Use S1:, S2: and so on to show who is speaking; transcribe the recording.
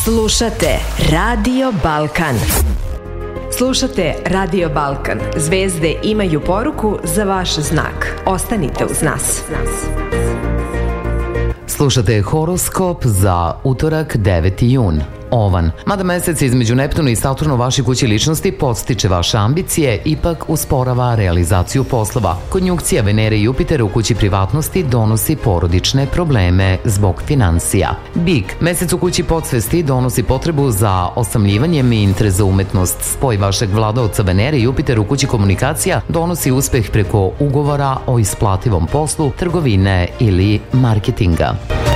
S1: Slušate Radio Balkan. Slušate Radio Balkan. Zvezde imaju poruku za vaš znak. Ostanite uz nas.
S2: Slušate horoskop za utorak 9. jun. Ovan. Mada mesec između Neptuna i Saturna u vašoj kući ličnosti podstiče vaše ambicije, ipak usporava realizaciju poslova. Konjunkcija Venere i Jupitera u kući privatnosti donosi porodične probleme zbog finansija. Bik. Mesec u kući podsvesti donosi potrebu za osamljivanjem i interes za umetnost. Spoj vašeg vladaoca Venere i Jupitera u kući komunikacija donosi uspeh preko ugovora o isplativom poslu, trgovine ili marketinga.